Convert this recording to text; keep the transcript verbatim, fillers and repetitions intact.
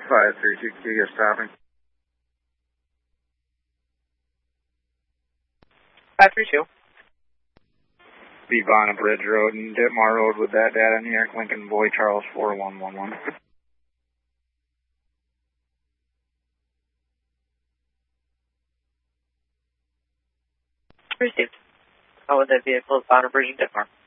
five three two Q, you're stopping. five three two. Vivana Bridge Road and Ditmar Road with that data, New York, Lincoln, Boy, Charles, four one one one. Received. How would that vehicle is Bonner Bridge and Ditmar?